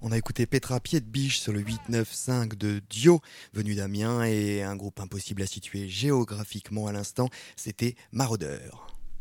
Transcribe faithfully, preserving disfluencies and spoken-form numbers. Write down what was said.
On a écouté Petra Pied de Biche sur le huit neuf cinq de Dio, venu d'Amiens, et un groupe impossible à situer géographiquement à l'instant, c'était Maraudeur.